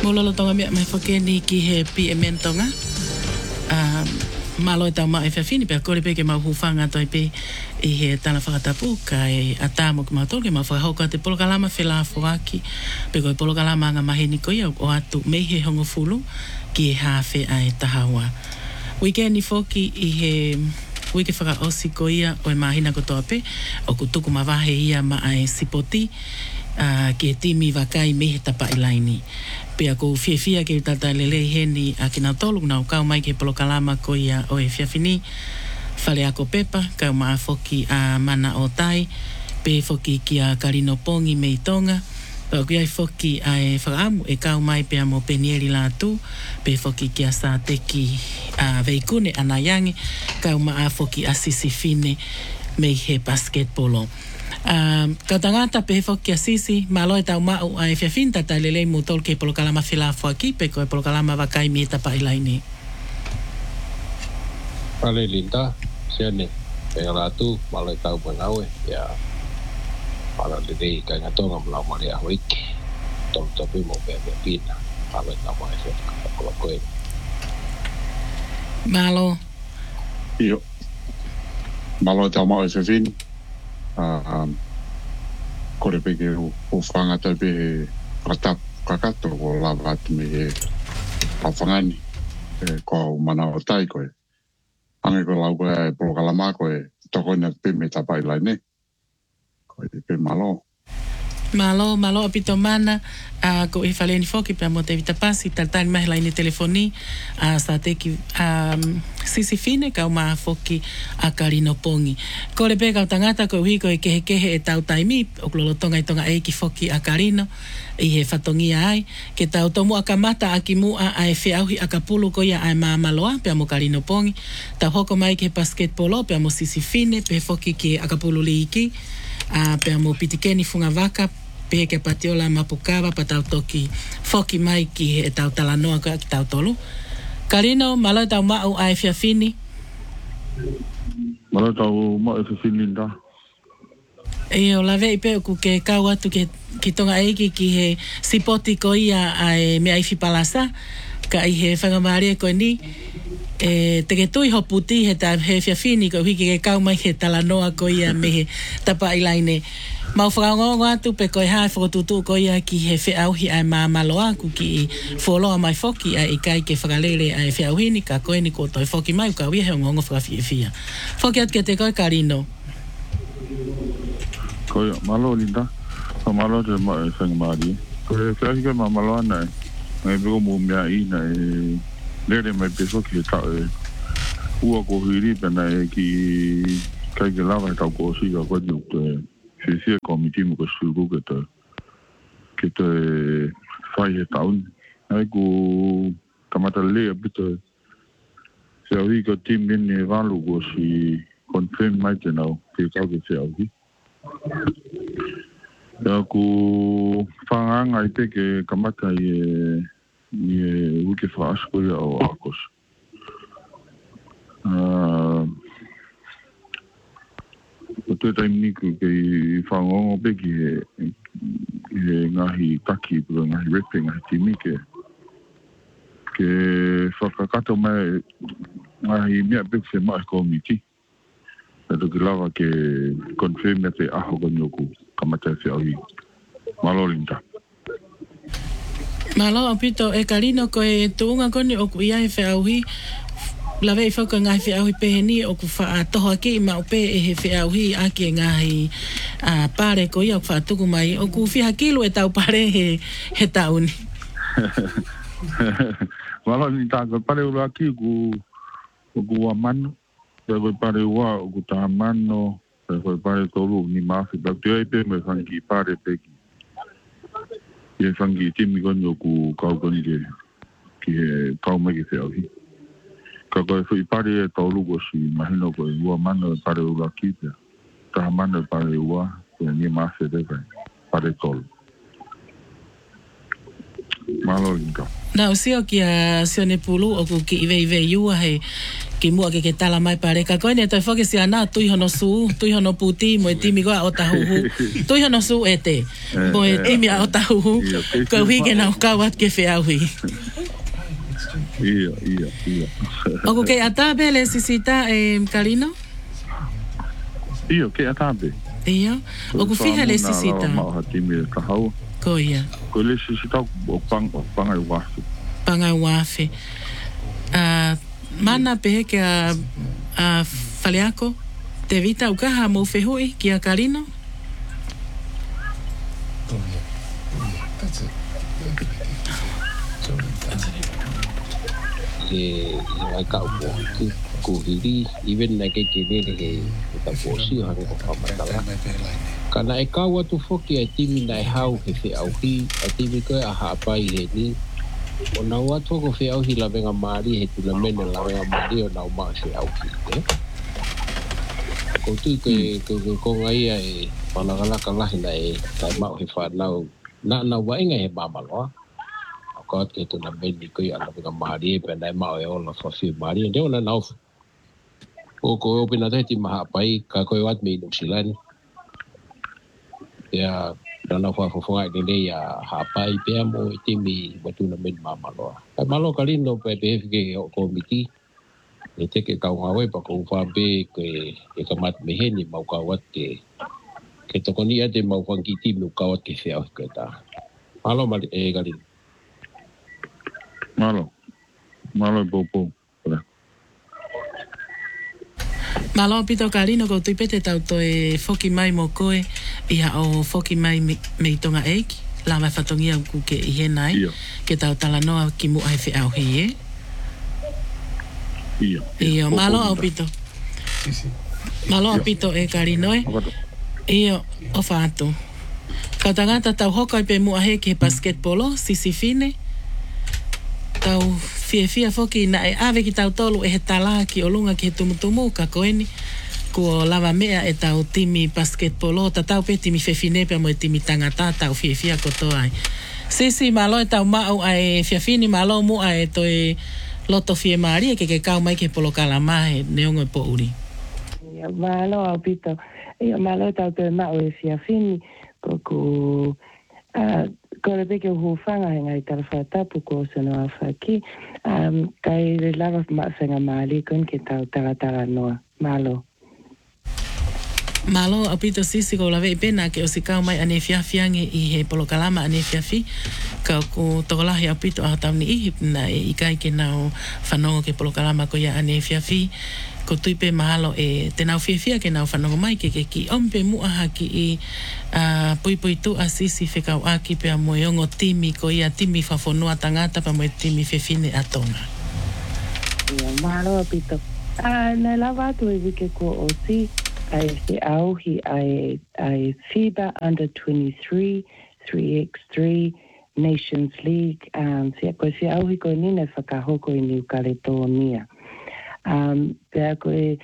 Mololo tonga mea mai whakeni ki he PMN tonga. Malo e tau maa e whiawhini, pia kore pe ke mau hufanga toi pe i he tana whakatapu, ka e atamo ki mau tolu, ke mau whakahauka te polokalama whela fuaki, pe koe polokalama anga maheni koi o atu mei he hongo fulu, ki e hawhe a e tahawa. Weekendi foki i he wiki whaka osi ko ia o e mahina kotoa pe, o kutuku mawahe ia ma ai sipoti, ki e timi wakai mehe tapa ilaini. Pea ko fia ke tata lele heni a kina tolu na o kau mai ke polokalama ko ia o e fiafini, whale ako pepa, kau maa foki a mana o tai, pe foki ki a karino pongi mei tonga, pea ki ai foki a e whakaamu e kau mai pea mo penieri la tu, pe foki ki a sa teki a veikune anayangi, kau maa foki a sisifine mei he basketbolo. Ka tangata pe foki a sisi, malo e tau mau a e whiawhinta tai lelei mu tolu ke polokalama whilafu aki, pe koe polokalama wakai mi e tapa ilaini. Pale Linda, siane, e ratu, malo e tau manaue, ia para lelei kai ngatonga mlau mari a hoiki, tolu topi mo pia pia pina, malo e tau mai whiawhinta kola koe. Malo. Io. Malo e tau mau e whiawhin. Kore peke o whanga tai pe katap kakato o lava atu me he pawhangani ko mana o tai koe. Ange ko lau koe e polokalama koe toko ina pe me tapai lai ne. Koe pe malo. Malo apito mana ko e whaleni foki pia mo te vitapasi taltani mahi lai ni telefoni sa teki sisi fine kau maa foki a karino pongi. Ko le pe kau tangata ko hui ko e kehe e tau taimi o klolo tonga i tonga eiki foki a karino i he whatongia ai ke tau tomu a kamata a ki mua a e whiauhi a kapulu ko ia a e maa maloa pia mo karino pongi. Tau hoko mai ke basketbolo pia mo sisi fine pe foki ki a kapulu liiki pia mo pitikeni funga waka pe ke patiola mapukawa patau toki foki mai ki e tau talanoa ko ki tau tolu. Karino, malo tau mau ai whiawhini? Malo tau mau e whiawhini nda. E o lawe i peo ku ke kau atu ki tonga eiki ki he sipoti ko ia ai mea iwi palasa ka i he whangamari ko ni te ke tui hoputi he ta he whiawhini ko hiki ke kau mai he talanoa ko ia me he tapa ilaine. Mau whakangongo atu pe koe hae whakotutu ko ia ki he whiauhi ai mamaloa ku ki wholoa mai foki ai kai ke whakalere ai whiauhini ka koe ni ko toi foki mai ka wia he ngongo whakawhiawhia. Foki atu ke te koe Karino. Koe malo linda. Ka malo te mai whangamari. Koe whiauhi ka mamaloa nai. Ngai peko mu mea i nai lere mai pe foki he tau e ua ko hiri pena e ki kai ke lava e tau ko si ka koe ni Fisia komiti mo ko suru ke te whai he taun. Ai ko kamata lea bito se auhi ko tim mene walu ko si confirm mai te nau ke kau ke se auhi. Ia ko whanganga i te ke kamata i uke whaasko ia o akos. O te taimi niku ke i whangongo pe ki he ngahi taki, ngahi repe, ngahi timi ke whakakato mai ngahi mea pe se mai komiti. Tato ki lawa ke confirm te aho kanyoku kamata se auhi. Malo linda. Malo apito e Karino ko e tuunga koni o ku ia e whiauhi lawe i whaka ngahi whiauhi peheni o ku wha toho aki i mau pe e he whiauhi aki e ngahi pare ko ia o ku wha tuku mai o ku whiha kilo e tau pare he tauni. Wala ni tāka pare ura aki ku wamano, koe pare ua o ku tāmano, koe pare tolu ni maafi, tak tu ai pe me whangi pare peki. Ie whangi timi koni o ku kau koni ki he kau mai ki whiauhi. Ka koe whi pare e tolu ko si mahino koe ua mano e pare ura kipea. Taha mano e pare ua, koe ni maafi e pare tolu. Malo inka. Na o sio kia sione pulu o ku ki iwe iua he ki mua ke tala mai pare ka koe ne toi foke si ana tui hono puti mo e timi goa o tahuhu tui hono su ete mo e timi a o tahuhu ko hige na ukawat ke fe auhi Ia. o ku ke atabe le sisita Kalino Ia ke atabe ia o ku fiha le sisita ma hatimi ka hau ko ia ko le sisita o panga wafe mana pehe ke a Faleako te vita ukaha mo fehui ki a Kalino ai ka upo ku hiri even na ke he ta posi ha ko pamatala kana e ka watu foki e timi na hau he fe auhi a timi ko a hapai he ni ona watu ko fe auhi la venga mari he tula mena la venga mari ona ma fe auhi ko tu ke ko ngai e palagala kala hina e ta ma he fa na wa inga he mama lo ko te tula meni ko ya la venga mari pe na ma e ona fa fi mari de ona na ko pina te ma pai ka ko wat me no silani ya dana fa de ya pai pe mo timi batuna men mama lo malo Kalino pe ke komiti e te ke ka ngawe pa ko fa be ke e ka mat me heni mau ka wat ke to koni ate mau fa ki timi ka wat ke fea ke ta malo Kalino malo popo Malo pito Kalino ko tui pete tau toi foki mai mo koe ia o foki mai me tonga eiki la mai fatongia ku ke ihe nai ke tau tala noa ki mu ai fe au hie ia malo au pito malo au pito Kalino ia o fatu ka tangata tau hokai pe mu ahe ke basketbolo sisi fine tau fia foki na e ave ki tau tolu e he tala ki o lunga ki he tumutumu ka koeni ko lava mea e tau timi basketbolo ta tau pe timi fefinepe mo e timi tangata tau fia koto ai sisi malo e tau mau ai fiafini malo mu ai to e loto fie maari e ke kau mai ke polo kalama e neongo e po uri malo au pito malo tau te mau e fiafini ko ko le peke hufanga he ngai tapu ko sono afaki kai le lava senga mali kon ke tau tala noa malo apito sisi ko lave pena ke o sikau mai ane fiafiange i he polo kalama ane fiafi ka ko tokolahi apito a tau ni ihip na e ikai ke nao whanongo ke polo kalama ko ia ane fiafi ko tuipe mahalo e te nau fiafia ke nau whanongo mai ke ki ompe mua haki i pui tu asisi whekau aki pe a moiongo timi ko ia timi whafonua tangata pa moe timi whewhine atonga. Mahalo apito. Nei lava atu e wike ko o si ai se auhi ai FIBA Under 23, 3x3 Nations League ko se auhi ko nine whakahoko i New Caledonia. Pea koe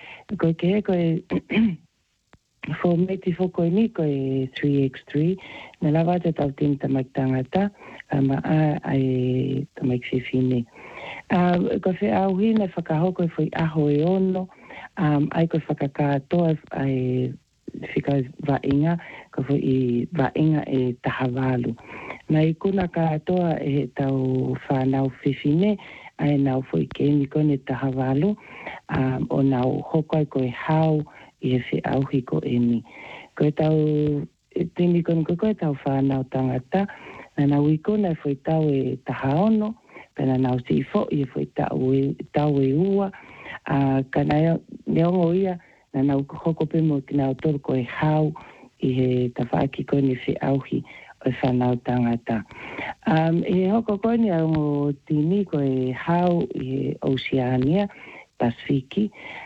fo meti foko ni ko 3x3 na lava te tau tim tamak tangata ma ai tamak fifine ko fe auhi na whakahoko foi aho e ono ai ko whakakatoa ai fika vainga ko foi vainga e tahavalu na ikuna katoa e tau whanau fifine ai nau foi kemi kone tahavalu o nau hoko ko e hau i he auhi ko emi. Ko e tau, tini kon ko e tau whanau tangata, na nau ikona e foi tau e tahaono, pena nau si fo i e foi tau e ua, ka neongo ia, na nau hoko pe mo ki nau toro ko e hau i he tawhaki kone whi auhi o e whanau tangata. I he hoko kone au tini ko e hau i he Oceania, Pasifiki,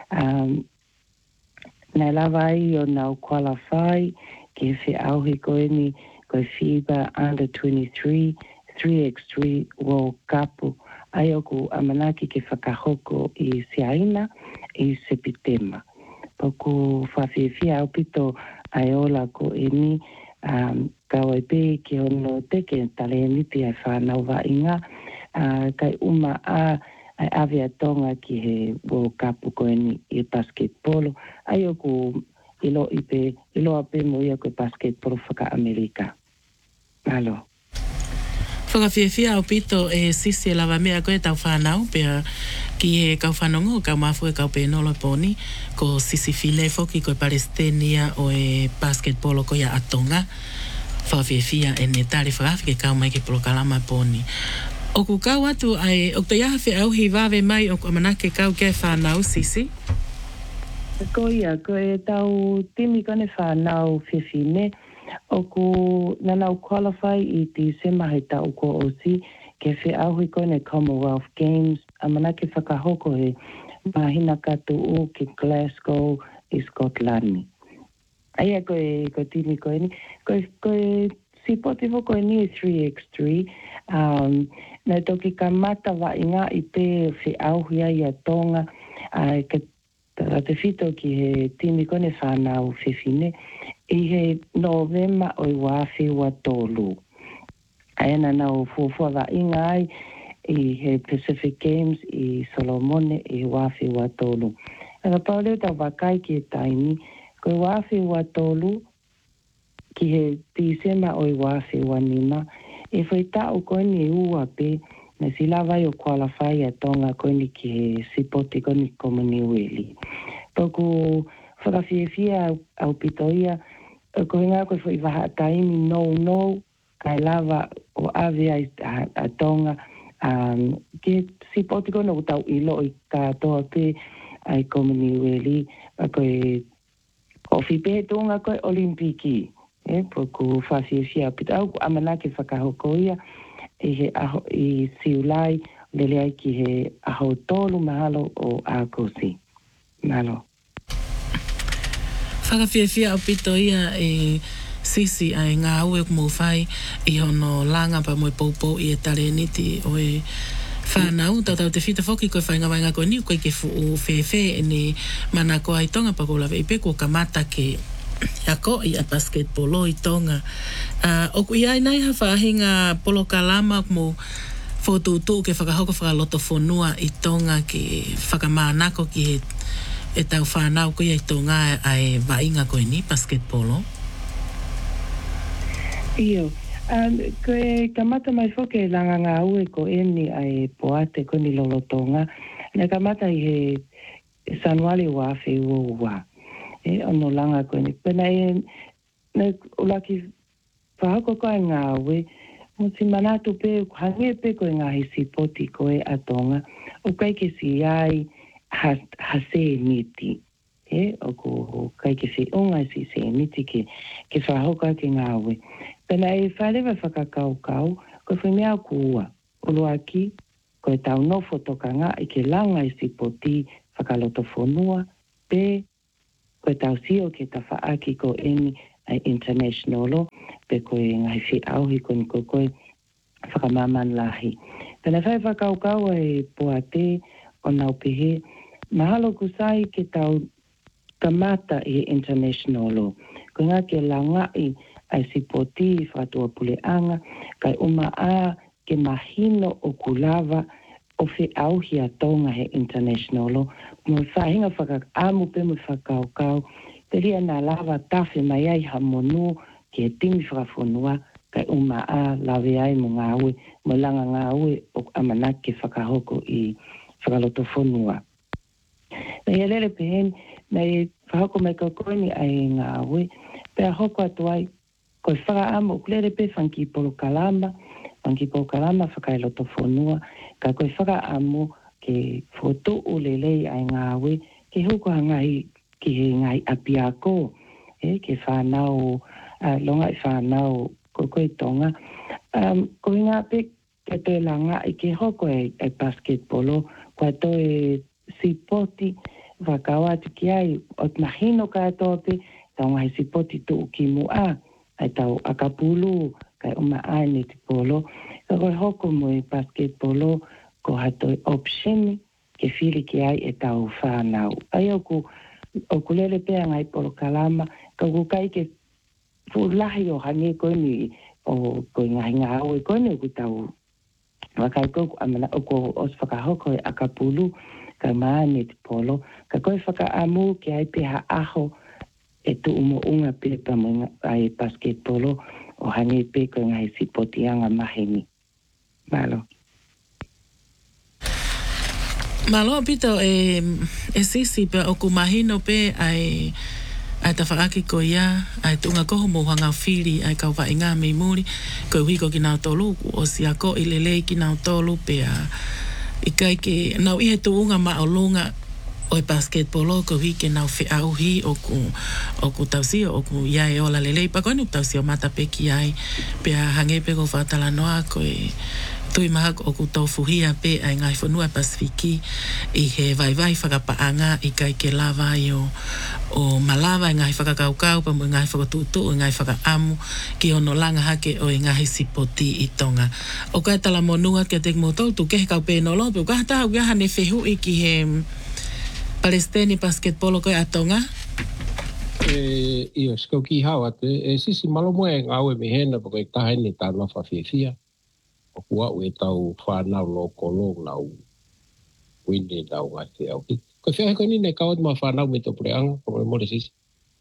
na lava ai o nau qualify ke whi auhi koe ni koe FIBA Under 23, 3x3 World Cup. Ai oku amanaki ke whakahoko i Siaina i Sepitema. Poku whawhiwhia au pito ai ola ko e ni kawai pe ke ono teke tale niti ai whanau wa inga kai uma ai avea tonga ki he World Cup ko ni I basketball ai o ku ilo ape mo ia ko basketball whaka Amerika. Alo. Whakawhiawhia au pito sisi e lava mea koe tau whanau pia ki he kau whanongo kau mafu e kau penolo poni ko sisi whine foki ko Palestinian o basketball ko ia atonga whakawhiawhia e ne tari whakawhi ke kau mai ke polokalama poni. O ku kau atu ai, o te iaha whi au hi wawe mai o ku amanake kau ke whanau sisi? Ko ia, ko tau timi kone whanau whiwhine, o ku nanau qualify I te semahe tau ko osi, ke whi au hi kone Commonwealth Games, amanake whakahoko he mahina katu o ki Glasgow I Scotland. Aia ko timi ko ni, ko sipoti ko ni 3x3, na toki ka mata wa inga I pe whi auhia I a tonga ke te whito ki he timi kone whanau whiwhine I he Novema o I wawhi wa tolu. Aena nau fuafua wa inga ai I he Pacific Games I Solomone I wawhi wa tolu. Aka pauleo tau wakai ki he taimi, ko I wawhi wa tolu ki he tisema o I wawhi wa nima, e foi tau koe ni ua pe na sila vai o qualify a tonga koe ni ki he sipoti koe ni komuni ueli. Toku whakawhiawhia au pitoia, koe ngā koe foi waha taimi no, kai lava o avea a tonga, ki sipoti koe no tau ilo I katoa pe ai komuni ueli, koe ofi pe tonga koe olimpiki. Poku whawhiawhia pita au amanake whakahoko ia I siulai lele ai ki he aho tolu mahalo o Akosi. Malo. Whakawhiawhia au pito ia sisi ai ngā aue mo whai I hono langa pa mo poupou I tare niti o whanau tau te whita whoki koe whainga wainga koe niu koe ke fu whewhe ni mana ko ai tonga pa ko lawe I pe ko kamata ke Ako I a basketball I tonga. O ku iai nai ha whahinga polo kalama mo whotutu ke whakahoko whakaloto whonua I tonga ke whakamānako ki e tau whanau ko I tonga ai wainga koe ni basketball. Iyo. Koe kamata mai whoke langa ngā ue ko eni ai poate ko ni lolotonga. Na kamata I he sanuali wawhi ua. Ono langa koe ni. Pena na ulaki whahako koe ngā ue, mo si manatu pe, hange pe koe ngā he sipoti koe atonga, o kai ke si ai hase niti. O ko kai ke si unga si se niti ke whahoko ke ngā ue. Pena whalewa whakakau, koe whemea kua, uluaki, koe tau nofo tokanga I ke langa I sipoti whakaloto whonua, pe koe tau sio ke ta whaaki ko eni ai internationalo, pe koe ngai whi auhi ko ni koe whakamaman lahi. Pena whai whakaukau poate o nau pehe, mahalo kusai ke tau kamata I internationalo. Ko ngā ke langai ai sipoti whatua puleanga, kai uma a ke mahino o kulava o whi auhi a tonga he internationalo, mo whahinga whakaamu pe mo whakaukau, te ria nā lava tawhi mai ai ha monu ke timi whakawhonua, kai uma a lawe ai mo ngā ue, mo langa ngā ue o amanake whakahoko I whakaloto whonua. Nei alere pehen, nei whahoko mai kaukoni ai ngā ue, pe a hoko atu ai, koe whakaamu, kulere pe whanki polo kalama whakailoto whonua, ka koe whakaamu ke whoto o lelei ai ngāwe, ke huko hangai ki he ngai apiako, ke whanau, longa I whanau koe tonga. Koe ngā pe ke te langa I ke hoko ai basketball, koe toe sipoti, whakawa atu ki ai, o mahino ka atoa pe, tau ngai sipoti tu ki mua, ai tau akapulu, kai uma ai ni te polo. Ka koe hoko mo I basketball, ko hatoi option, ke whiri ki ai e tau whanau. Ai o ku lele pea ngai polo kalama, ka ku kai ke fulahi o hange koe ni, o koe ngai ngā oe koe ni ku tau Wakaiko amana oko os whakahoko e akapulu ka maani te polo. Ka koe whakaamu ki ai peha aho e tu umo unga pepa mo ai basketbolo o hangi pe ko ngai sipotianga maheni. Malo. Malo pito sisi pe o kumahino pe ai ta whaaki ko ia, ai tunga koho mo hanga whiri, ai kau wha inga mei muri, ko hui ko ki nao tolu, o si a ko i lelei ki nao tolu, pe i kai ke, nau ihe tu unga ma o lunga, o i basketbolo, ko hui ke nau whi auhi, o ku tausio, o ku iai ola lelei, pa koe nuk tausio mata pe ki ai, pe a hange pe ko whatala noa, ko tui maha o ku tau fuhia pe ai ngai whanua Pasifiki i he vai whakapaanga i kai ke lava i o malawa i ngai whakakaukau pa mo i ngai whakatutu o i ngai whakaamu ki ono langa hake o i ngai sipoti i tonga. O kai tala monua ke tek mo tau tu kehe kau pe no lo pe o kahata hau gaha ne whehu i ki he Palestini basketbolo koe a tonga? Iyo, skau ki hawa te sisi malo moe ngau e mehena pa koe kahene ta lofa fia. O kua ue tau whanau loko long nau winde tau ngate au. Ko whiahe koe ni ne kawat ma whanau me to preanga, ko me mole sisi?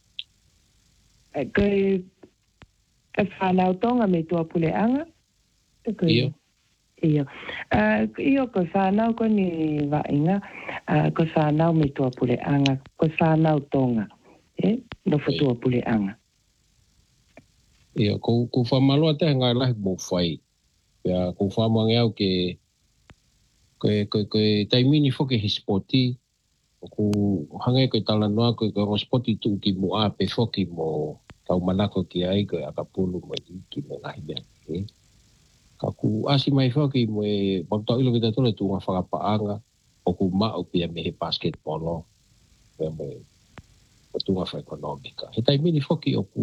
Koe whanau tonga me tua puleanga? Iyo. Iyo. Iyo koe whanau ko ni wainga, koe whanau me tua puleanga, koe whanau tonga. No tua puleanga. Iyo, ko whamaloa te ngai lahi mo whai. Ya ko famo ngau ke taimini foke hi spoti ko hange ko tala noa ko spoti tu ki mo a pe foke mo tau manako ki ai ko akapulu mo ki mo ngai be ka ku asi mai foke mo e bangta ilo kita tole tu ngafaka paanga o ku ma o pia me basketball pe mo tu ngafaka economica he taimini foke o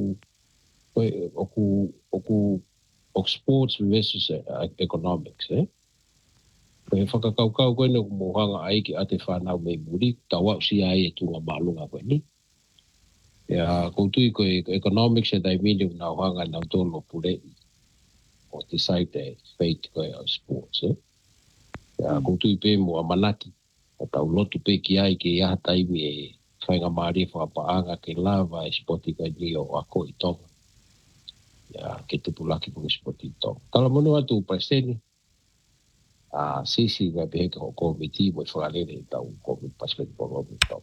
sports versus economics, Koe whakakaukau koe no mohanga ai ki ate whanau mei muri, tawa si ai e tunga maalunga koe ni. Ia koutui koe economics e taimini unau hanga nau tolo pure o decide the fate koe o sports, Ia koutui pe mo a manaki, a tau lotu pe ki ai ke ia taimi e whainga maari whapaanga ke lava e spoti koe ni o ako i tonga. Ya ke te pulaki po spoti to. Tala mono atu preseni. Sisi ga be ko komiti mo falele tau ko basketball mo to.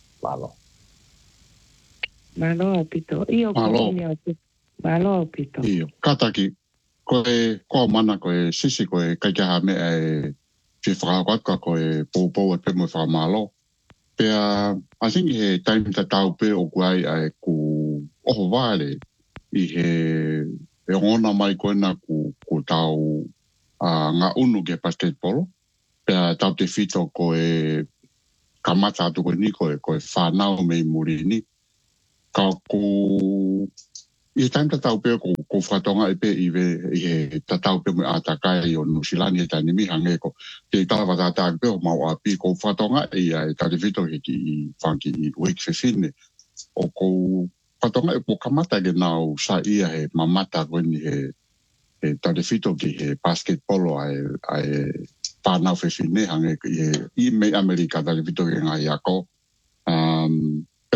Malo apito. Iyo ko ni atu. Malo apito. Iyo. Kataki ko mana ko sisi ko kai ka me e fi fra ko po pe mo fa malo. Pe I think he time ta tau pe o kwai ai ku o vale. I he ona mai koena ku tau ngā unu ke basketball. Pea tau te whito ko kamata atu koe ni ko whanau mei muri ni. Ka ku i taim tatau pe ko whatonga e pe i he tatau pe mo atakai o Nusilani e tani mihange ko te tawa tatau pe o mau api ko whatonga e tau te whito ki i whanki i week 15 o ko patonga e po kamata ke nau sa ia he mamata koe ni he tare fito ki he basketball ai whanau whewhine hange i mei Amerika tare fito ke ngai ako. Pe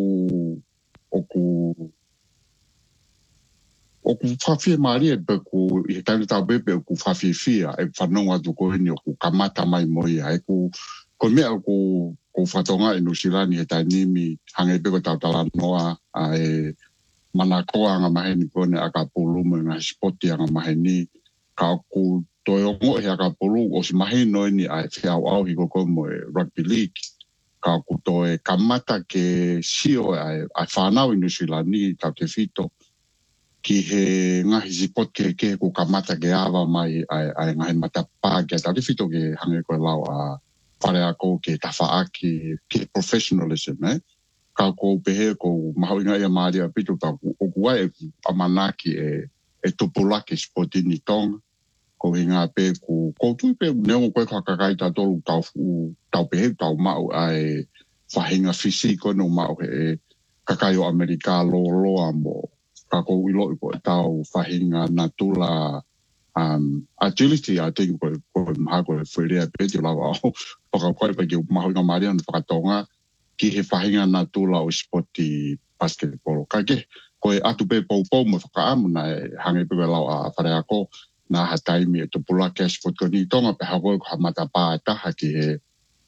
oku whawhia maari e pe ku i he tainu tau pepe oku whawhia whia e whanonga tu koe ni oku kamata mai moi e ku mea oku ko whatonga e Nusilani he tainimi hange pe ko tau tala noa e manakoa anga maheni kone akapulu mo ngā spoti anga maheni ka ku toi ongo he akapulu o si maheni noi ni ai whiau au hi koko mo rugby league ka ku toi kamata ke sio ai whanau i Nusilani tau te whito ki he ngahi spoti ke ku kamata ke awa mai ai ngahi matapā ke tau te whito ke hange koe lau whare ako ke tawhaaki ke professionalism, Ka ko pehe ko mahau inga ia maari a pito ta o kua e amanaki e tupulaki spoti ni tonga. Ko hinga pe ko tui pe neo koe kakakai ta tolu tau pehe tau mau ai whahinga fisiko no mau he kakai o Amerika loa mo. Ka ko ilo ko tau whahinga natula agility I think ko maha ko whare pe te lawa o whakakoe pa ki mahoinga maari ana whakatonga ki he whahinga na tūla o spoti basketball. Ka ke, koe atu pe pou mo whakaamu na e hange pewe lau a whare ako na ha taimi e tupula ke sport ko ni tonga pe hakoe ko ha mata pā taha ke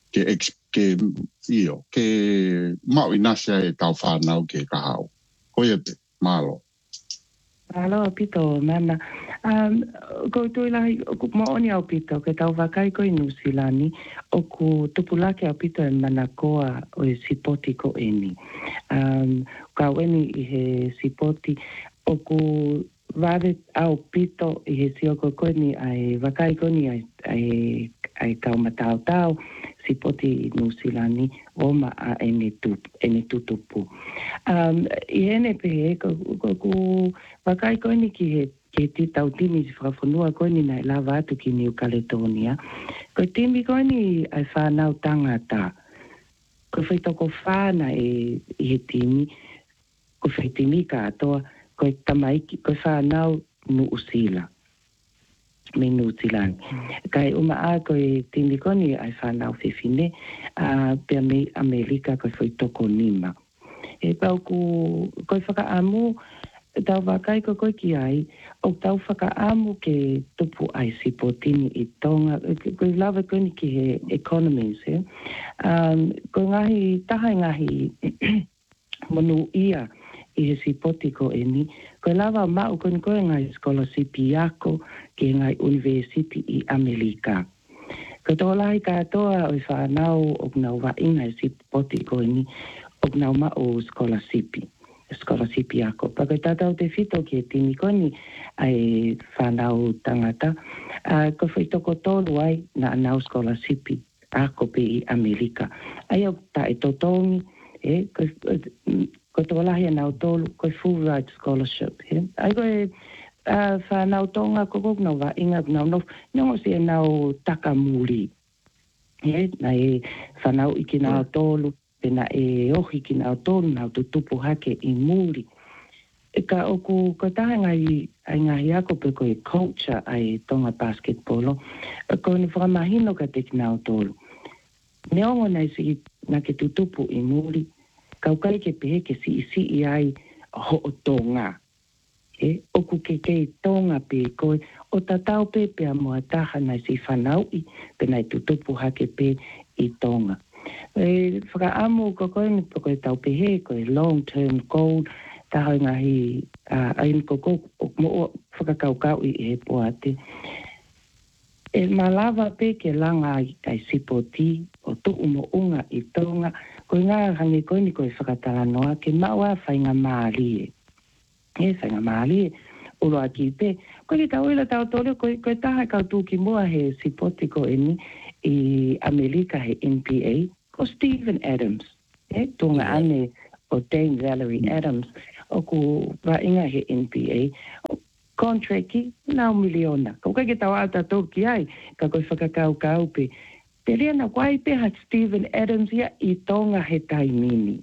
mau inasia e tau whanau ke kahau. Koe pe, malo. Alo, pito, mana. Ko tui lahi, mo oni au pito, ke tau wakai ko i Nusilani, o ku tupulake au pito e mana koa o e sipoti ko eni. Ka weni i he sipoti, o ku vare au pito i he sioko koni ai wakai koni ai kau matau tau, sipoti i Nusilani, o ma a ene tutupu. I hene pe ku wakai koni ki he ke ti tau timi si whakafonua koni na lava atu ki New Caledonia. Ko timi koni ai whanau tangata. Ko whaitoko whana i he timi, ko whaitimi ka atoa, ko tamaiki, ko whanau nu usila. Me New Zealand. Kai uma a ko timi koni ai whanau whiwhine, pe me Amerika ko whaitoko nima. E pau ko whakaamu, tau wakai ko koe ki ai, o tau whakaamu ke tupu ai sipotini i tonga, ko lawa koe ni ki he economies, he. Ko ngahi, taha ngahi monu ia i he sipoti ko eni, ko lawa mau koe ni koe ngai scholarship i ako ki ngai university i Amerika. Ko tō lahi katoa o i whanau o nau wa inga i sipoti ko eni, o nau ma o scholarship ako. Paka tatau te whito ki e tini koni ai whanau tangata. Ko whaitoko tōru ai na anau scholarship ako pe i Amerika. Ai au ta e totongi, ko tōlahi anau tōlu, ko full right scholarship. Ai ko e whanau tonga ko nau wa inga nau nongo si e nau takamuri. Na e whanau iki nau tōlu. Pena e ohi ki nau tōnu nau tutupu hake i muri. Ka oku ko taha ngai ako pe ko e culture ai tonga basketball. Ko ni whakamahino ka te ki nau tōlu. Me ongo nei si na ke tutupu i muri. Kau kai ke pehe ke si i ai ho o tonga. Oku ke tonga pe koe. O tatau pe a mua taha nei si whanau i pena i tutupu hake pe i tonga. Whakaamu ko koe ni po koe tau pehe, koe long-term goal, taho ngahi, ain ko mo whakakaukau i he poate. E malawa pe ke langa ai sipoti, o tuku mo unga i tonga, koe ngā hangi koe ni koe whakatala noa, ke maua whainga maalie. Whainga maalie, uro aki pe. Koe ki tau ila tau tole, koe taha kau tūki mua he sipoti ko eni, i Amerika he NBA, ko Stephen Adams, tunga ane o Dame Valerie Adams, o ku wainga he NBA, contracti, nau miliona. Kau kai ke tau ata toki ai, ka koe whakakau pe. Te rea na kwai pe ha Stephen Adams ia i tonga he taimini.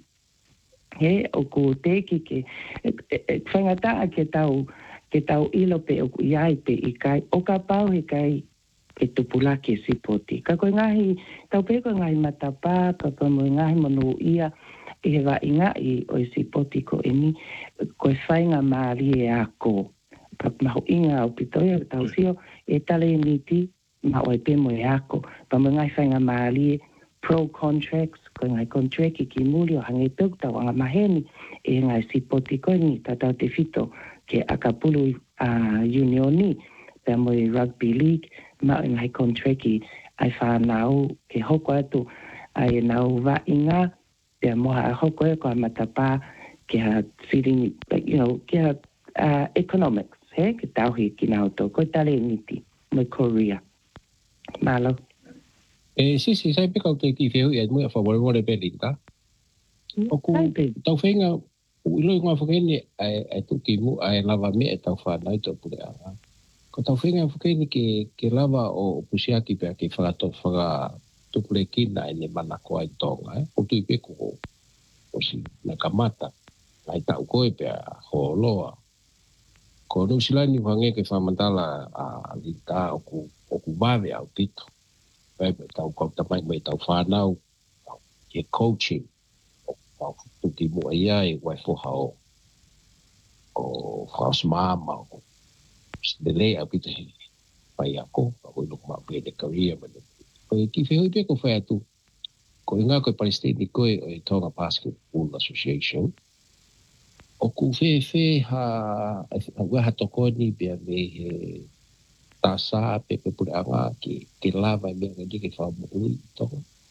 O ku teki ke, whangataa ke tau ilo pe o ku iai pe i kai, o ka pau he kai, e tupula ke sipoti. Ka koe ngahi, tau pe koe ngahi matapa, ka koe mo ngahi manu ia, e he wa inga i o sipoti ko eni, koe whainga maari e ako. Pa maho inga o pitoia, tau sio, e tale niti, ma o e pe mo e ako. Pa mo ngahi whainga maari e pro contracts, koe ngahi contract ki muri o hange tuk, tau anga maheni, e ngahi sipoti ko eni, tatau te fito, ke akapulu unioni, pe mo e rugby league, ma ngai contracti ai whanau ke hoko atu ai nau wa inga pe moha hoko e ko matapa ke ha feeling ke ha economics ke tauhi ki nau to ko tale niti mo Korea malo si sai pe ka ke ki feu e mo fa volvo de pelita o ku tau fenga u ilo ngā whakene ai tuki mu ai lava me e tau whanau to pule anga. Ko tau whenga whakene ke lava o pusiaki pia ke whaka tupule kina e ne mana koa i tonga. O tui pe ko o si na kamata. Ai tau koe pia ho loa. Ko New Zealand ni wange ke whamantala a lita o ku mawe au pito. Pai me tau kau tamai me tau whanau ke coaching o tuki mua ia e wai fuhao o whaos maama o dele au pito he pai ako a hui luk maa pia de karia manu. Ko e ki whehoi pe ko whai atu ko inga koe Palestine koe o e Tonga Basketball Association o ku whewhe ha waha tokoni pia me he tasa pe pure anga ki lava me ngi ke fa mu to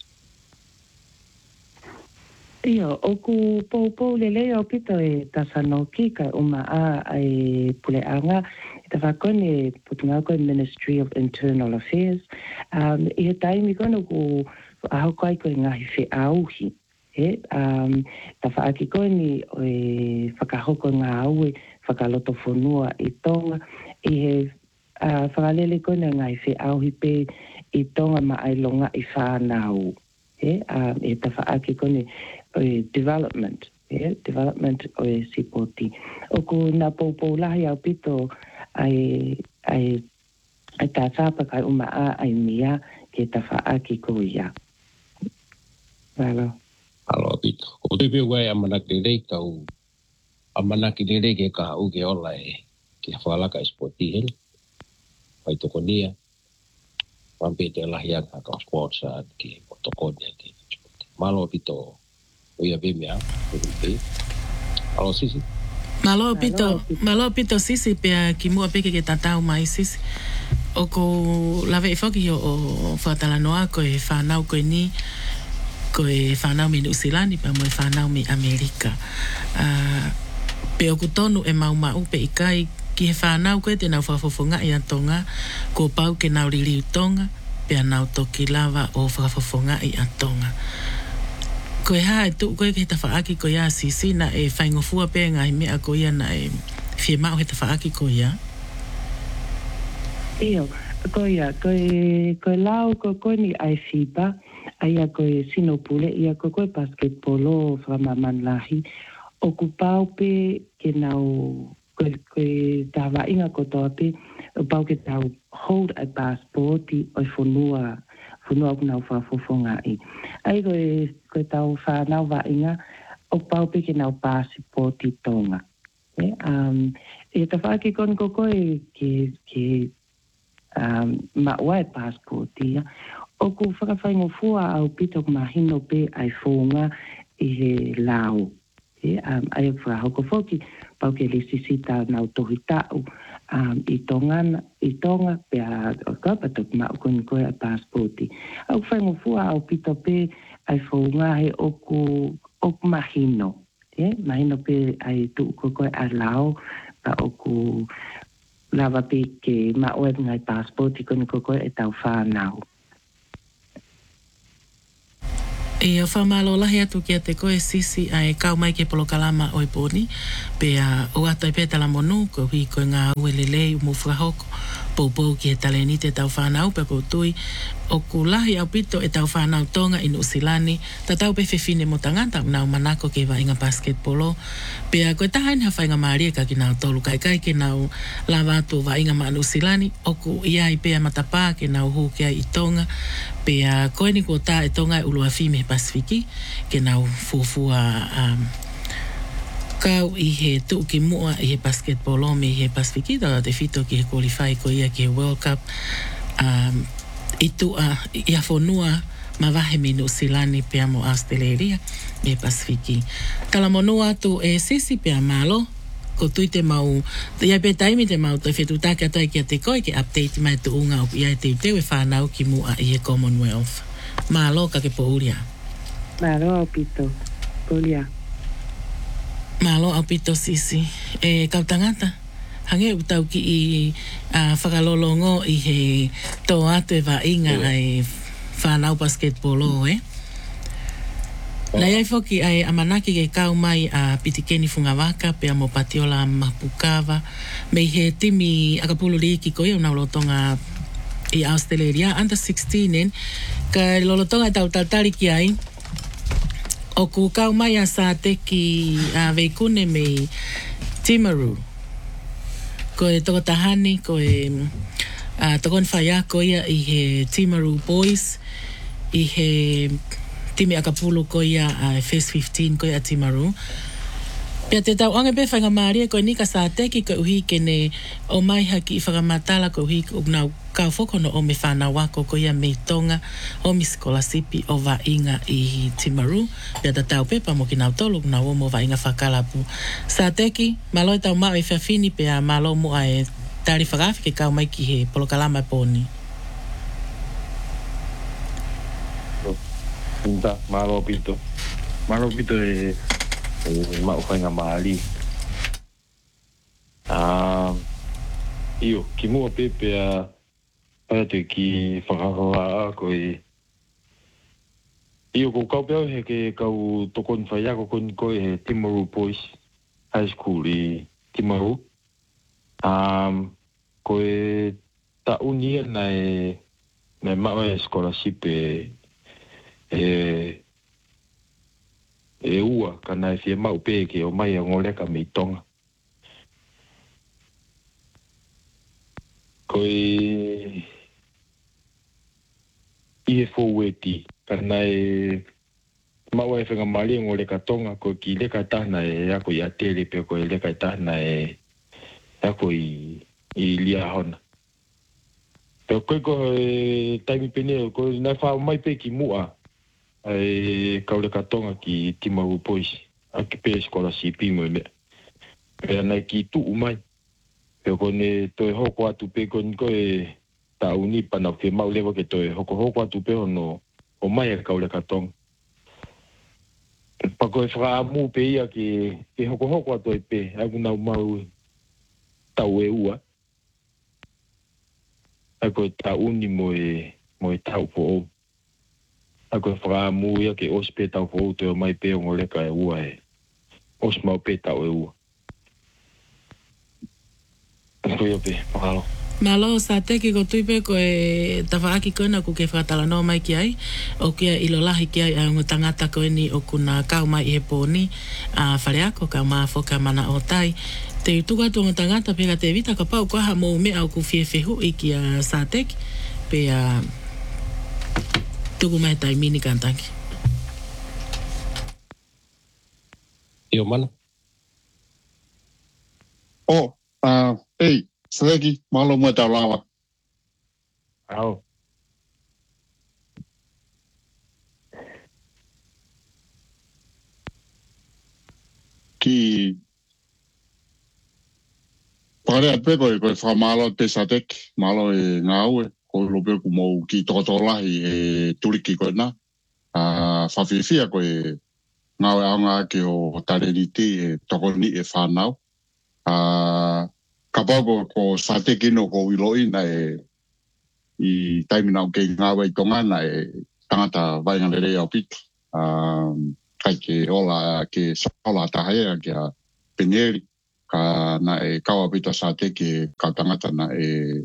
Ia, oku pou lele o pito e tasa no ki ka uma ai pule anga e ta whakone putunga koe Ministry of Internal Affairs. I he taimi kono ku aho koe koe ngahi whi auhi. Ta whaaki koe ni e whakahoko ngā aue whakaloto whanua i Tonga i he whakalele koe na ngai whi auhi pe i Tonga ma ai longa i whanau. E ta whaaki koe ni development o e sipoti. O ku nā pou lahi au pito ai tā tāpa kai uma ai mia ke ta whaaki koe ia. Wala. Alo pito. Ko te pio wai amanaki rei kau amanaki rei ke ka au ke ola e ke whalaka spoti hel. Pai toko nia. Wampe te lahianga ka sports ke motokonia ke spoti. Malo pito oia be mea. Alo sisi. Malo pito sisi pia ki mua peke ke tatau mai sisi. O ko lawe i whaki o whatalanoa ko e whanau koe ni ko e whanau mi New Zealand pa mo e whanau mi Amerika. Pe o kutonu e mau pe i kai ki he whanau koe te nau whafofonga i a Tonga ko pau ke nau riri Tonga pe a nau toki lava o whafofonga i a Tonga. Ko e hae tu koe ke he tawhaaki ko ia sisi na e whaingofua pe ngai mea ko ia na e whie mau he tawhaaki ko ia. Iyo, koe lau koe ni ai FIBA, aia koe sinopule, ia koe basketbolo whamaman lahi, o ku pau pe ke nau, koe tawa inga kotoa pe, o pau ke tau hold a passporti o whanua ku nau whafofonga i. Ai koe tau whanau wa inga, o pau pe ke nau passporti Tonga. E ta whaaki kono koe ke maua e passporti, o ku whakawhaingo fua au pito mahino pe ai whonga i he lau. Ai whahoko whoki, pau ke le sisita nau tohi tau i Tonga pe a kapatok ma ukoni koe a passporti. Au whaingo fua au pito pe ai whonga he oku mahino. Mahino pe ai tu koe a lau pa oku lava pe ke maua ngai passporti koni koe e tau whanau. E o whamalo lahi atu ki a te koe sisi ai kau mai ke polokalama o i pōni pe o atai pe tala monu ko hui koe ngā ue lelei umu whahoko pou ki he taleni te tau whanau pe koutui o ku lahi au pito e tau whanau Tonga i Nusilani ta tau pe whewhine mo tangata nau manako ke wa inga basketbolo pe a koe tahain ha whainga maaria ka ki nau tolu kai ke nau lawa atu wa inga maa Nusilani o ku iai pe a matapā ke nau hu ke i Tonga pe a koe ni ko tā e Tonga e ulua whime Pasifiki ke nau fuafua kau i he tu ki mua i he basketball me i he Pasifiki da te fito ki he qualify ko ia ki he World Cup i tu i a whonua ma wahe mi New Zealand pe amo Australia i he Pasifiki tala monua atu e sisi pe a malo ko tui te mau ia pe taimi te mau toi whetu take atai ki a te koe ke update mai tu unga o ia te teu e whanau ki mua i he Commonwealth malo ka ke pouria Malo au pito, polia. Malo au pito sisi. E kau tangata, hange utau ki i whakalolongo i he tō atu e wa inga ai whanau basketbolo, Nei ai foki ai amanaki ke kau mai a Pitikeni Fungawaka pe a mo Patiola Mapukawa me he timi akapuluri ki koe una lotonga i Australia under 16 ka lolotonga tau tatari ki ai o ku kau mai a sa te ki a veikune me Timaru ko e toko tahani, ko e tokon whaia ko ia i he Timaru Boys, i he timi Akapulu ko ia First 15 ko ia Timaru. Pia te tau ange pe whainga maaria ko nika sa teki ko uhi kene o mai haki i whakamatala ko uhi o nau kau whokono o me whana wako ko ia mei tonga o mi skolasipi o wa inga i Timaru. Pia te tau pepa mo ki nau tolu na o mo wa inga whakalapu. Sa teki, maloi tau mao e whiawhini pia malo mua e tari whakafi ke kau mai ki he polokalama poni. Nda, malo pito. Malo pito e mau whainga maari. Io, ki mua pepe a te ki whakahoa ko e io ko kau peo he ke kau tokon whaia ko kon ko he Timaru Boys High School i Timaru. Ko e ta unia na mau e scholarship e ua kana e fie mau pe ke o mai a ngoleka mei tonga. Ko i e fōweti kana e mau e whenga mali a ngoleka tonga ko ki leka tahna e ako i atele pe ko e leka tahna e ako i lia hona. Pero koe ko e taimi pene ko nai whao mai pe ki mua ai kaule katonga ki Timaru Boys a ki pe scholarship mo me pe na ki tu umai pe ko ne to hoko atu pe ko e ta uni pa na ke mau lewa ke to hoko atu pe no o mai kaule katonga pa ko fra mu pe ia ki hoko atu pe a ku na mau tau e ua a ko ta uni mo e tau po ako whaka mu ia ke os pe tau fōu te o mai pe o ngoleka e ua e os mau pe tau e ua. Koe o pe, mahalo. Malo sa teki ko tuipe ko e tawhaaki koina ku ke whakatala no mai ki ai o kia ilolahi ki ai a ungo tangata koini o kuna kau mai i he pōni a whareako ka maa whoka mana o tai. Te utuka tu ungo tangata peka te vita ka pau koha mō mea o ku whiewhehu i ki a sa teki pe a tuku mai tai mini kantangi. Io mana? Ei, Sadeki, malo mua tau lawa. Au. Ki pare pe koe whamalo te Sadeki, malo e ngāue. Ko lope ku mou ki tokotolahi e turiki koe nā. Whawhiwhia koe ngāwe aonga ke o tareniti e tokoni e whanau. Ka pau ko Sadeki no ko wiloi na i taimina o ke ngāwe i tongana e tangata vainganere au pitu. Kai ke ola ke sola tahea ke a Penieri. Ka na e kawa pita Sadeki ka tangata na e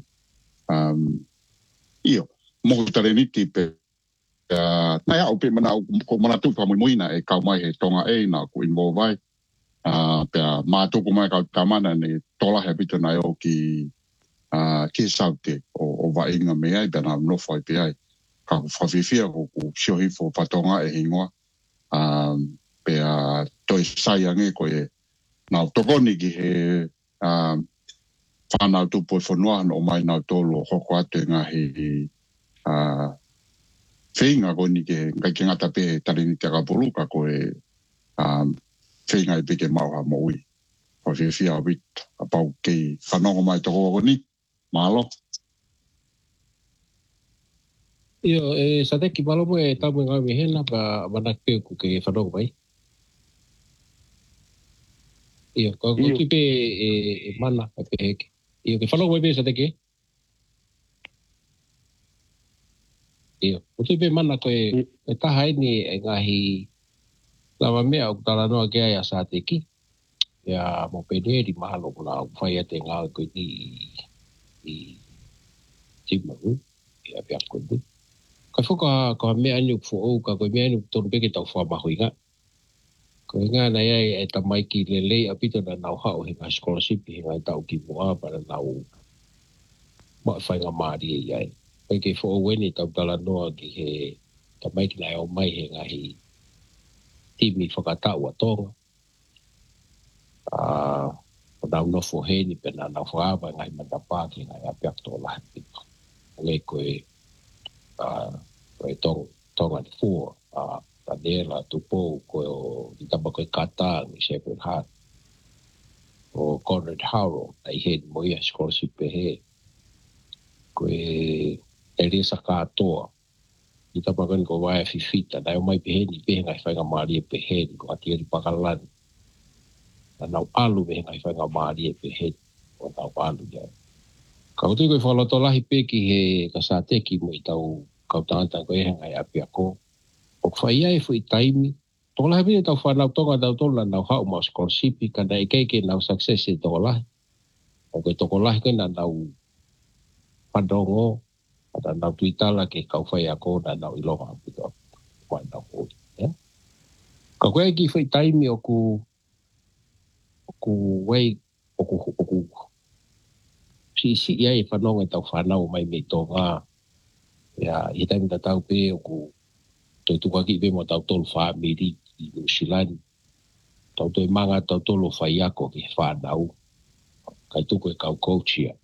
io, mohu tareniti pe nai au pe mana ko mana tu pa moina e kau mai he tonga e na ku invo vai pe mātuku mai kau tamana ne tola he pita nai o ki saute o vainga mea i pena no fai pe ai ka whawhiwhia ko ku siohifo patonga e hingoa pe toi saiange ko e nau tokoni ki he whanau tupo e whanua o mai nau tolo hoko atu ngahi whinga ko ni ke ngai ke ngata pe tarini te Akapuluka ko e whinga e peke mauha mo ui. Ko whiwhia wit a pau kei whanongo mai toko ko ni. Mahalo. Io, Sadeki malo mo e tamu ngau mi hena pa manak pe ku ke whanongo mai. Io, ko tipe e mana a pe heke. Io, ke whanongo mai pe Sadeki? Io, ko tipe mana ko e taha ni e ngahi lama mea o kutala noa ke ai a Sadeki. Ia mo pene di mahalo kuna whai ate ngau ko i Timaru. Ia pia ko ni. Ka whoka mea anu fo o ka koe mea anu tonu peke tau wha mahoinga. Ko ngā nei e tamai ki lele a pito na nau hao he ngā scholarship he ngā tau ki mua para nau ma whainga maari e iai. Pai ke fo weni tau tala noa ki he tamai ki nai o mai he ngā hi timi whakatau a tonga. O nau nofo heni pena nau whaaba ngai mandapā ki ngai apiak tō lahi pito. Ngai koe tonga ni fua. Tanela, tupo, ko itaba koe kata, ni Shepherd Heart. O Conrad Howell, ai he ni moia scholarship pe he. Koe Elisa katoa. Itaba koe ni ko waia fifita, nai o mai pe he ni pe ngai whainga maari e pe he ni ko atia ni pakalani. Na nau alu me ngai whainga maari e pe he o nau alu ia. Ka utui koe whaloto lahi pe ki he kasateki mo i tau kautangata koe he ngai apiako. O whaia e fui taimi, tō lahi pide tau whanau tonga tau tōna nau hau ma scholarship ka nei keike nau success e tō lahi. O koe tōko lahi koe na nau whandongo, na nau tuitala ke kau whai ako na nau iloha pito mai nau hoi. Ka koe ki fui taimi o ku wei, o ku si ia e whanonga tau whanau mai me tō ngā. I taimi ta tau pe o ku Toi tukaki pe mo tau tolu wha meri i New Zealand. Tau toi manga tau tolu whai ako ki whanau. Kai tuko e kau coachia.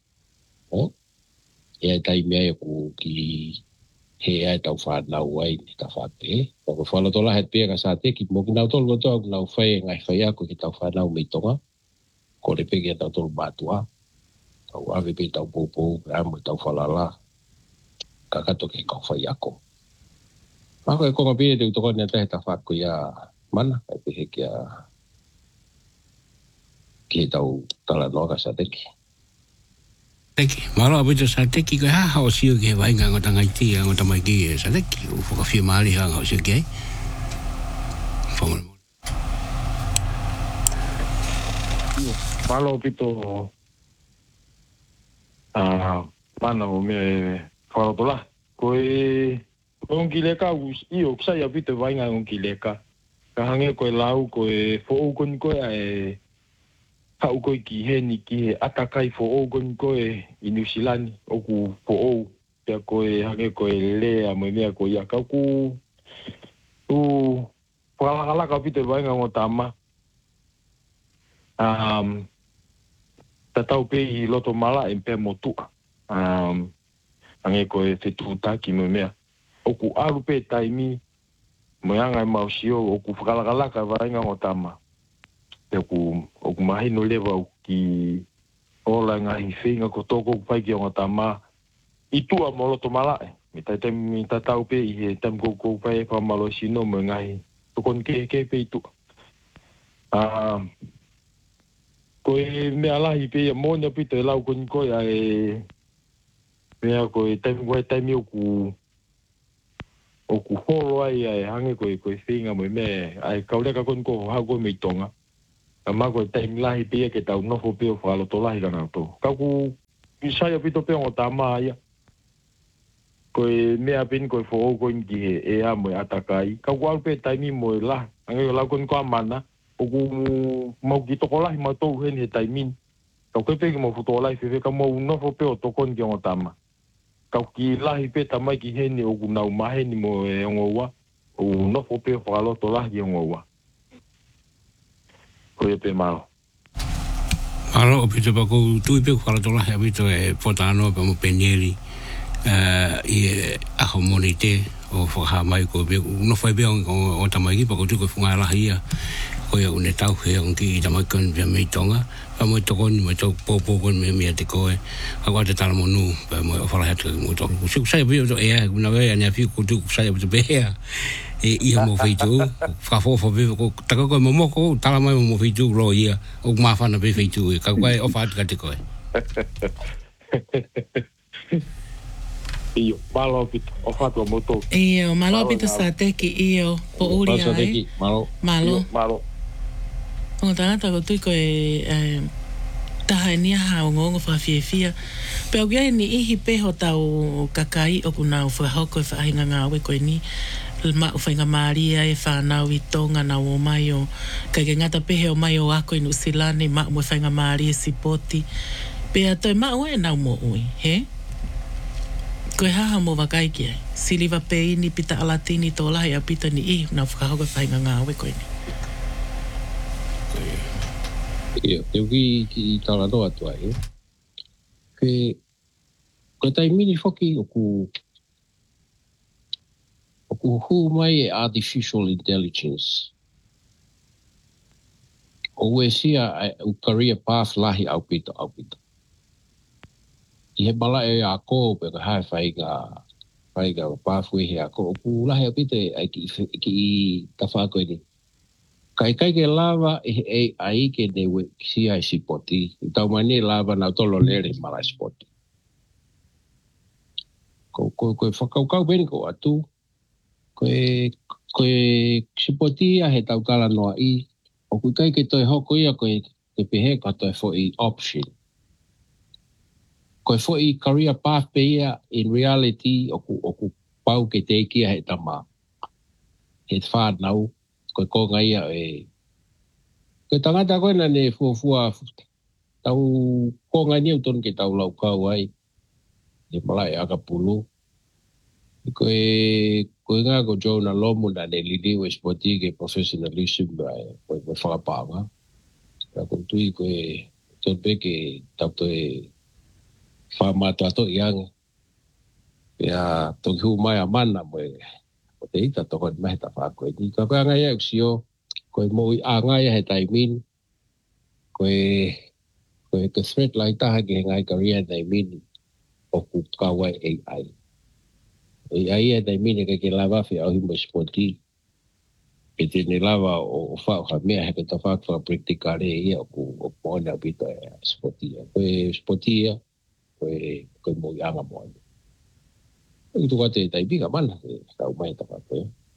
Ea tai mea e ku ki he e tau whanau ai ni ka whate. Ko whalotola het pia ka sa te ki mo ki nau tolu toa nau whai ngai whai ako ki tau whanau me tonga. Ko le pegi tau tolu batua. Tau ave pe tau popo, amo tau whalala. Kakato ke kau whai ako. Ako e konga pia te utoko ni atahe ta whako ia mana, e pehe kia ki tau tala noa ka sa teki. Teki, maro apito sa teki koe haha o siu ke wainga ngota ngaiti a ngota mai ki e sa teki, u whakawhia maari hanga o siu ke ai. Whamana mo. Malo apito mana o me whalotola, koe Onki leka i o ksai apito wainga onki leka. Ka hange koe lau koe fo'oukoni koe e hau koe ki heni ki he atakai fo'oukoni koe i New Zealand. Oku fo'ou. Pea koe hange koe lea mo mea koe ia kauku. Whalakalaka apito wainga o tama. Tatau pe i loto mala e pe motua. Hange koe whetutaki mo mea. Oku aru pe taimi moyanga mausio oku whakalakalaka wainga o tama. Oku mahino lewa ki ola ngahi whenga ko toko pai ki o tama. Itua moloto malae. Mi tatau pe i he tam koko pai pa malo sino mo ngahi. Tokon ke pe itua. Koe mea lahi pe ia monia pito e lau koni koe e mea koe taimi oku horo ai hange koe whinga mo me ai kaureka kon ko hago me tonga. Ma koe taimi lahi pia ke tau nofo pia whaloto lahi kana to. Kauku isaya pito pia o tama ia. Koe mea pin koe fo kon ki he e a mo atakai. Kauku alu pe taimi mo la. Hange ko lau kon ko amana. Oku mau ki toko lahi ma tou heni he taimin. Kau koe pegi mo futo lahi fewe ka mau nofo pia o tokon ki o tama. Kau ki lahi pe tamai ki heni o nau maheni mo e ongoua. O nofo pe whakaloto lahi e ongoua. Koe pe maro. Maro o pito pako tui pe whakaloto lahi a pito e potanoa pa mo penieri. I aho monite o whakaha mai ko pe. Nofo e pe o tamai ki pako tui ko whunga lahi ia. Koe o ne tau he on ki tamai kon pia mei tonga. Pa mo tokoni mo tok popo kon me mea te koe. Ako te tala mo nu pa mo whalahe atu mo tok. Siku sai pia to ea kuna wea ni a fiu ko tu sai pia bea. E iha mo feitu. Whakafofo pe ko taka koe mo moko tala mai mo feitu ro ia. O mawhana pe feitu e. Ka koe ofa atu ka te koe. Iyo, malo pito. Ofa atu mo tok. Iyo, malo pito sa teki iyo. Po uri ai. Malo. Malo. O tangata ko tui koe taha ni ha o ngongo whawhiawhia. Pea uia ni ihi peho tau kakai o kuna o whahoko e whahinga ngā we koe ni ma o whainga Maria e whanau i tonga na o mai o kai ke ngata pehe o mai o ako i Nusilane ma o whainga Maria sipoti. Pea toi ma o e nau mo ui, he? Koe haha mo wakai ki ai. Siliva pe ini pita alatini tō lahi a pita ni ihi na whakahoko e whainga ngā we koe ni. Ia, te uki ki tala noa tua e. Koe tai mini whoki o ku hu mai e artificial intelligence. O e sia u career path lahi au pita. I he bala e a ko pe ka hai whaiga pathway he a ko. O ku lahi au pita e ki ta whako ni. Kai ke lava e ai ke ne we sia I sipoti. I tau mani lava na tolo lere mara sipoti. Ko whakaukau beni ko atu. Koe sipoti a he tau kala noa I. O kui kai ke toi hoko ia koe te pehe ka toi fo I option. Koe fo I career path pe ia in reality o ku pau ke te kia he tama. He whanau. Koe konga ia e. Koe tangata koe na ne fuafua tau konga ni uton ke tau lau kau ai. Ne malai aka pulu. Koe ngā ko Jonah Lomu na ne lidi we spoti ke professionalism koe whakapanga. Ka ko tui koe tope ke tau toe whamata ato ianga. Pea toki hu mai a mana mo e. O te ita toko ni mahi ta whakoe. Ni ka koe angai au sio, koe moi a ngai he taimin, koe ke threat lai taha ke he ngai karia taimin o ku kawai AI. AI e taimin e ke lava fi au himo spoti. E te ne lava o whao ka mea he ke ta whakwa praktikare ia o ku moana pita e spoti. Koe spoti ia, koe moi anga moana. Itu kata tai biga mana tau mai ta pa.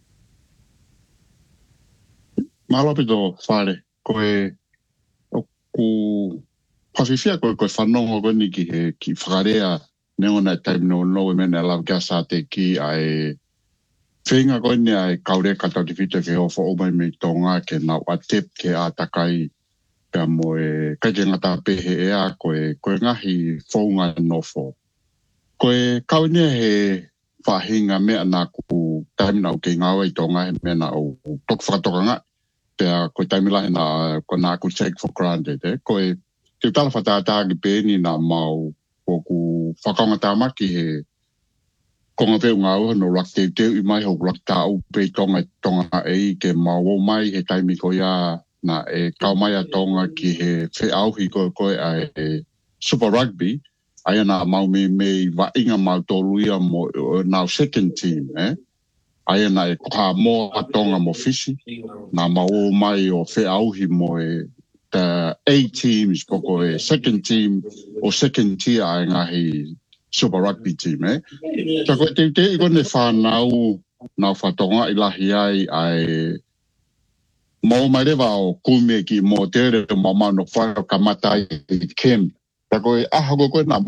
Malo pito fare koe ku pasifia koe whanongo koe ni ki whakarea neona time no e mena lau kia sa te ki ai whenga koe ni ai kaure katau te whita ke hofo o mai me tonga ke nau a tep ke a takai ka mo e kai ke ngata pehe e a koe ngahi whaunga nofo. Koe kaunia he whahinga mea nā ku taimina o ke ngāua I tonga he mea nā o tok whakatokanga. Pea koe taimila he nā ku take for granted. Koe te tala whatātāki pēni nā mau o ku whakaunga tāmaki he konga pēu ngāua no rak teu I mai ho rak tā au pē tonga e ke mau o mai he taimi ko ia nā e kau mai a tonga ki he whe auhi koe ai Super Rugby. Aia nā mau me wa inga mau tōruia mo nā second team, Aia nā e koha mō a tonga mo fisi. Nā mau o mai o whe auhi mo e the A teams poko e second team o second tier ai ngahi Super Rugby team, Tā koe te I kone whanau nā whatonga I lahi ai mō mai rewa o kume ki mō tere mō mano whai o kamata I kem. Tā koe aha koe nā